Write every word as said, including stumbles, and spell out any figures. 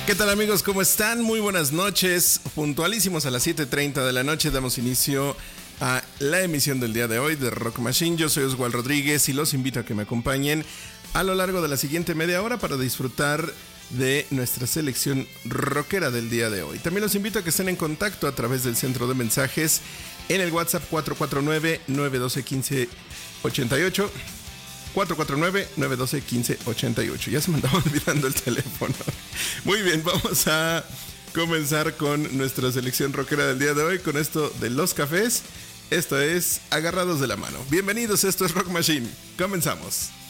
¿Qué tal, amigos? ¿Cómo están? Muy buenas noches. Puntualísimos a las siete treinta de la noche damos inicio a la emisión del día de hoy de Rock Machine. Yo soy Oswald Rodríguez y los invito a que me acompañen a lo largo de la siguiente media hora para disfrutar de nuestra selección rockera del día de hoy. También los invito a que estén en contacto a través del centro de mensajes en el WhatsApp cuatro cuatro nueve, nueve uno dos, uno cinco ocho ocho. cuatro cuatro nueve, nueve uno dos, uno cinco ocho ocho. Ya se me andaba olvidando el teléfono. Muy bien, vamos a comenzar con nuestra selección rockera del día de hoy, con esto de los cafés. Esto es Agarrados de la Mano. Bienvenidos, esto es Rock Machine. Comenzamos.